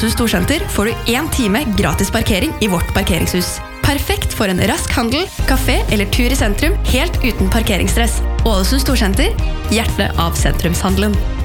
Ålesund Storsenter får du 1 time gratis parkering i vårt parkeringshus. Perfekt for en rask handel, kafé eller tur i sentrum, helt uten parkeringsstress. Ålesund Storsenter, hjertet av sentrumshandelen.